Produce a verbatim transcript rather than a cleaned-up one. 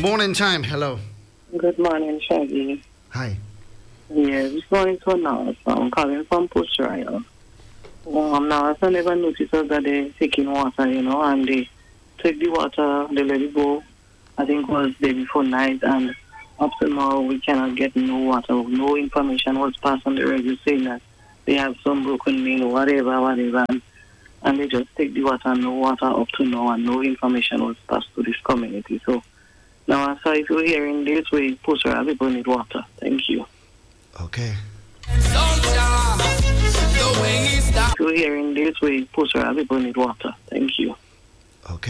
Morning time. Hello. Good morning, Shaggy. Hi. Yeah, this morning to now, so I'm calling from Post Royal. Um, now, I never noticed that they're taking water, you know, and they take the water, they let it go. I think it was day before night, and up to now, we cannot get no water. No information was passed on the radio saying that they have some broken main or whatever, whatever. And, and they just take the water, no water up to now, and no information was passed to this community. So, now, so if you're hearing this way, Post Royal people need water. Thank you. Okay. If you're hearing this way, Post Royal people need water. Thank you.